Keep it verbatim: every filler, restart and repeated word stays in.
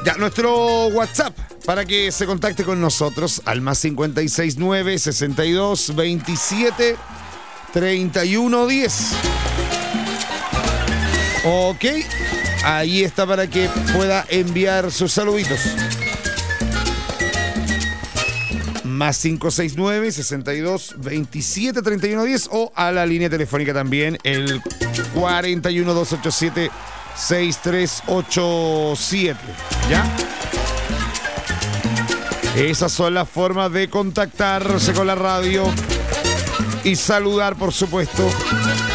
Ya, nuestro WhatsApp para que se contacte con nosotros al más cincuenta y seis nueve, sesenta y dos, veintisiete, treinta y uno, diez. Ok, ahí está para que pueda enviar sus saluditos. Más cinco seis nueve, sesenta y dos, veintisiete, treinta y uno, diez o a la línea telefónica también, el cuarenta y uno, doscientos ochenta y siete, sesenta y tres ochenta y siete. ¿Ya? Esas son las formas de contactarse con la radio y saludar, por supuesto,